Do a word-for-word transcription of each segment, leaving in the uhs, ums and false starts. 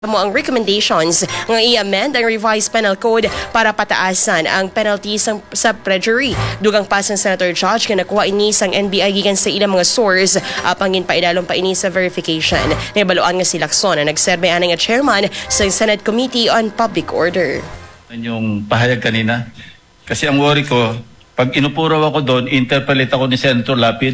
mo ang recommendations ng i-amend ang revised penal code para pataasan ang penalties sa, sa perjury. Dugang pa sa Senator Judge nga nakuha ini sang N B I gikan sa ilang mga source apangin pa idalong pa ini sa verification. Nabaluan nga si Lacson na nagserbe ani nga chairman sa Senate Committee on Public Order. Yung pahayag kanina, kasi ang worry ko, pag inupuraw ako doon, interpolate ako ni Senator Lapid.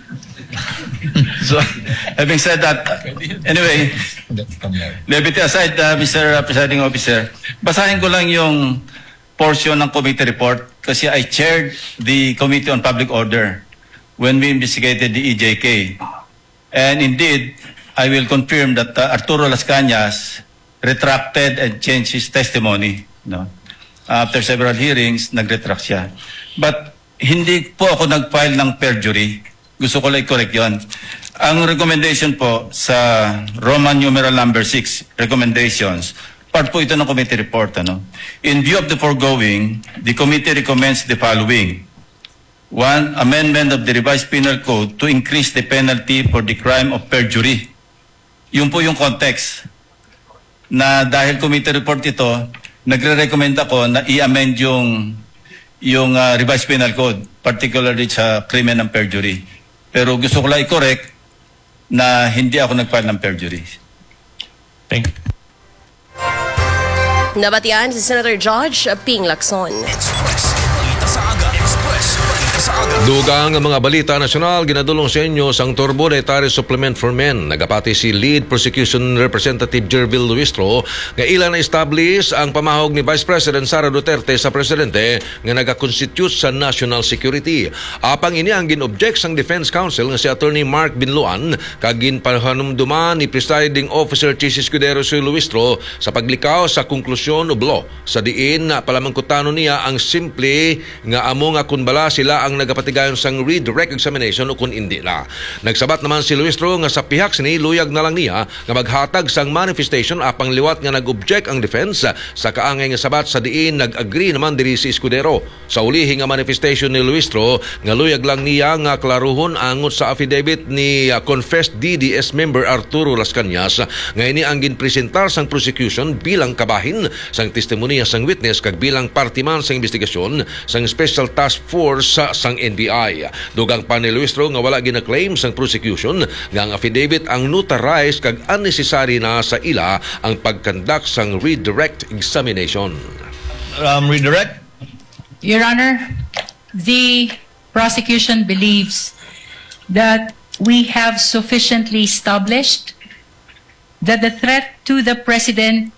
So, having said that, anyway, levity aside, uh, Mister Presiding Officer, basahin ko lang yung portion ng committee report kasi I chaired the Committee on Public Order when we investigated the E J K. And indeed, I will confirm that uh, Arturo Las Cañas retracted and changed his testimony. No? After several hearings, nag-retract siya. But hindi po ako nag-file ng perjury. Gusto ko lang i-correct yun. Ang recommendation po sa Roman numeral number six, recommendations, part po ito ng committee report. Ano? In view of the foregoing, the committee recommends the following. One, amendment of the revised penal code to increase the penalty for the crime of perjury. Yun po yung context. Na dahil committee report ito, nagre-recommend ako na i-amend yung, yung uh, revised penal code, particularly sa krimen ng perjury. Pero gusto ko lang i-correct na hindi ako nag-file ng perjury. Thank you. Nabatian si Senator Judge Ping Lacson. Dugang ang mga balita nasyonal, ginadulong sa inyo sang Turbo Dietary Supplement for Men. Nagapati si Lead Prosecution Representative Jervil Luistro nga ilan na establish ang pamahog ni Vice President Sara Duterte sa Presidente nga nagakonstitute sa national security. Apang ini ang gin-object sang Defense Counsel nga si Attorney Mark Binloan kag ginpanumduman ni Presiding Officer Chis Escudero si Luistro sa paglikaw sa konklusyon of law sa diin na palamangkutano niya ang simple nga amo nga kun bala sila ang nagapatigayon sang redirect examination o kung hindi la. Nagsabat naman si Luistro nga sa pihak sini luyag na lang niya nga maghatag sang manifestation apang liwat nga nag-object ang defense sa kaangay nga sabat sa diin nag-agree naman diri si Escudero. Sa ulihi nga manifestation ni Luistro nga luyag lang niya nga klaruhon angot sa affidavit ni uh, confessed D D S member Arturo Las Cañas nga ini ang ginpresentar sang prosecution bilang kabahin sang testimonya sang witness kag bilang partiman sa investigasyon sang Special Task Force sa sang N B I. Dugang pa ni Luistro nga wala gina-claim sang prosecution nga ang affidavit ang notarized kag unnecessary na sa ila ang pagkandak sang redirect examination. Um, redirect? Your Honor, the prosecution believes that we have sufficiently established that the threat to the President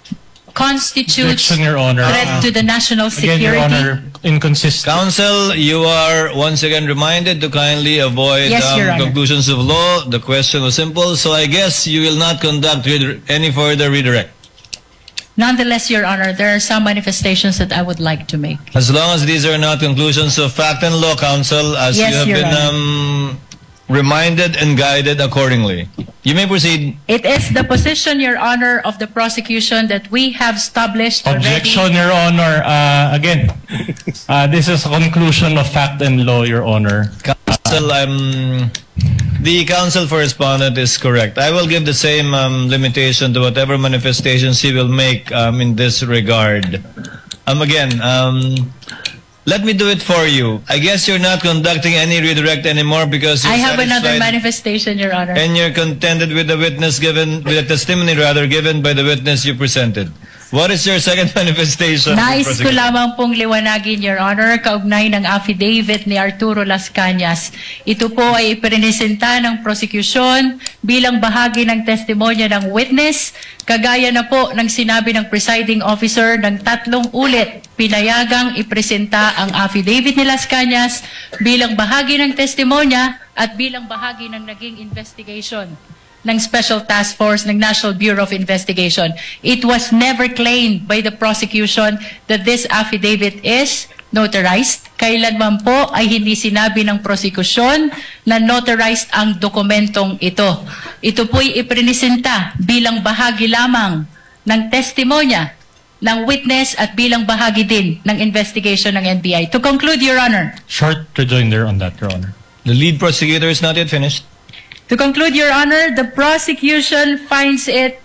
constitutes Objection, Your Honor. threat Uh, to the national Again, security. Your Honor, inconsistent. Counsel, you are once again reminded to kindly avoid Yes, um, Your Honor. conclusions of law. The question was simple, so I guess you will not conduct redi- any further redirect. Nonetheless, Your Honor, there are some manifestations that I would like to make. As long as these are not conclusions of fact and law, Counsel, as Yes, you have Your been um, reminded and guided accordingly. You may proceed. It is the position, Your Honor, of the prosecution that we have established Objection, already. Your Honor. Uh, again, uh, this is a conclusion of fact and law, Your Honor. Counsel, um, the counsel for respondent is correct. I will give the same um, limitation to whatever manifestations he will make um, in this regard. Um, again, um, let me do it for you. I guess you're not conducting any redirect anymore because you're I have another satisfied manifestation, Your Honor. and you're contented with the witness given, with the testimony rather given by the witness you presented. What is your second manifestation? Nais ko Prosecutor? lamang pong liwanagin, Your Honor, kaugnay ng affidavit ni Arturo Las Cañas. Ito po ay ipresenta ng prosecution bilang bahagi ng testimonya ng witness, kagaya na po ng sinabi ng presiding officer ng tatlong ulit pinayagang ipresenta ang affidavit ni Las Cañas bilang bahagi ng testimonya at bilang bahagi ng naging investigation ng Special Task Force ng National Bureau of Investigation. It was never claimed by the prosecution that this affidavit is notarized. Kailanman po ay hindi sinabi ng prosecution na notarized ang dokumentong ito. Ito po'y ipresenta bilang bahagi lamang ng testimonya ng witness at bilang bahagi din ng investigation ng N B I. To conclude, Your Honor. Short rejoinder on that, Your Honor. The lead prosecutor is not yet finished. To conclude, Your Honor, the prosecution finds it